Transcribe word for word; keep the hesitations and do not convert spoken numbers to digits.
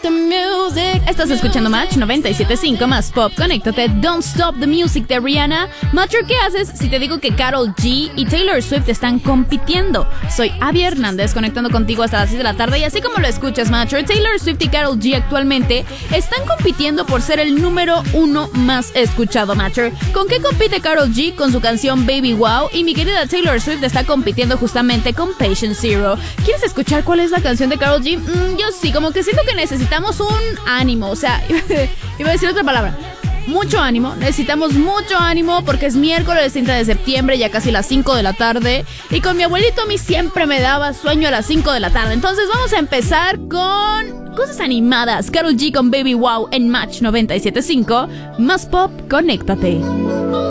Estás escuchando Match noventa y siete punto cinco más Pop. Conéctate, Don't Stop the Music de Rihanna. Matcher, ¿qué haces si te digo que Karol G y Taylor Swift están compitiendo? Soy Abby Hernández, conectando contigo hasta las seis de la tarde. Y así como lo escuchas, Matcher, Taylor Swift y Karol G actualmente están compitiendo por ser el número uno más escuchado, Matcher. ¿Con qué compite Karol G? Con su canción Baby Wow. Y mi querida Taylor Swift está compitiendo justamente con Patient Zero. ¿Quieres escuchar cuál es la canción de Karol G? Mm, yo sí, como que siento que necesitamos un ánimo, o sea, iba a decir otra palabra, mucho ánimo, necesitamos mucho ánimo porque es miércoles treinta de septiembre, ya casi las cinco de la tarde, y con mi abuelito a mí siempre me daba sueño a las cinco de la tarde, entonces vamos a empezar con cosas animadas. Karol G con Baby Wow en Match noventa y siete punto cinco, más Pop, conéctate.